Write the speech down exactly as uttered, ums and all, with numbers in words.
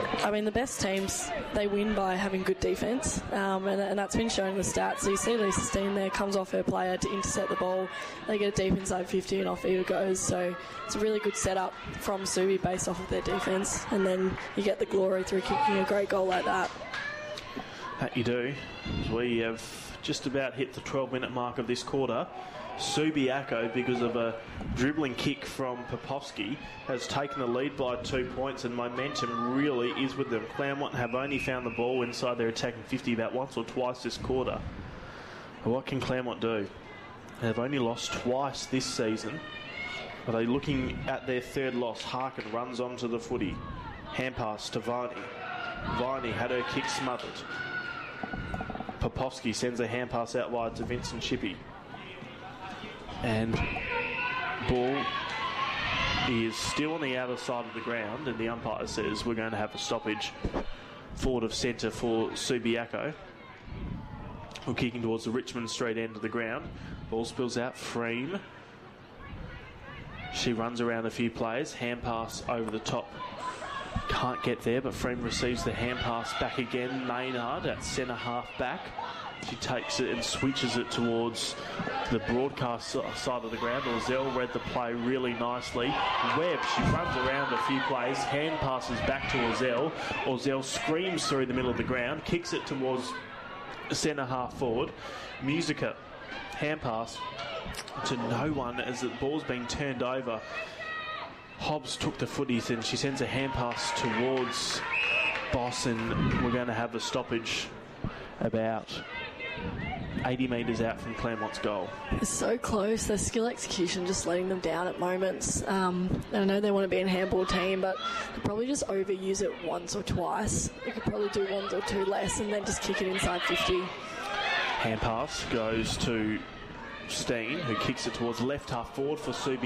I mean, the best teams, they win by having good defence, um, and, and that's been shown in the stats. So you see Lisa Steen there, comes off her player to intercept the ball. They get it deep inside fifty and off Eva goes. So it's a really good setup from Subi based off of their defence. And then you get the glory through kicking a great goal like that. That you do. We have just about hit the twelve-minute mark of this quarter. Subiaco, because of a dribbling kick from Popovsky, has taken the lead by two points, and momentum really is with them. Claremont have only found the ball inside their attacking fifty about once or twice this quarter. But what can Claremont do? They've only lost twice this season. Are they looking at their third loss? Harkin runs onto the footy. Hand pass to Viney. Viney had her kick smothered. Popovsky sends a hand pass out wide to Vincent Chippy. And ball is still on the outer side of the ground, and the umpire says we're going to have a stoppage forward of centre for Subiaco. We're kicking towards the Richmond Street end of the ground. Ball spills out. Freem. She runs around a few players. Hand pass over the top. Can't get there, but Freem receives the hand pass back again. Maynard at centre half back. She takes it and switches it towards the broadcast side of the ground. Ozell read the play really nicely. Webb, she runs around a few plays. Hand passes back to Ozell. Ozell screams through the middle of the ground. Kicks it towards centre half forward. Musica, hand pass to no one as the ball's being turned over. Hobbs took the footies and she sends a hand pass towards Boss, and we're going to have a stoppage about eighty metres out from Claremont's goal. It's so close. Their skill execution just letting them down at moments. Um, I know they want to be a handball team, but they probably just overuse it once or twice. They could probably do one or two less and then just kick it inside fifty. Hand pass goes to Steen, who kicks it towards left half forward for Subi.